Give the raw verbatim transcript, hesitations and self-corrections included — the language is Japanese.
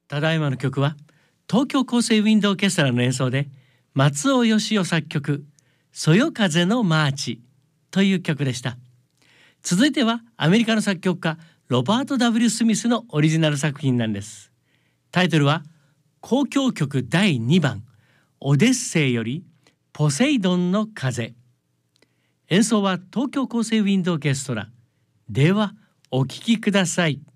ただいまの曲は東京高生ウィンドオーケストラの演奏で松尾義雄作曲「そよ風のマーチ」という曲でした。続いてはアメリカの作曲家ロバート ダブリュー スミスのオリジナル作品なんです。タイトルは交響曲だいにばんオデッセイよりポセイドンの風。演奏は東京高生ウィンドオーケストラ。ではお聴きください。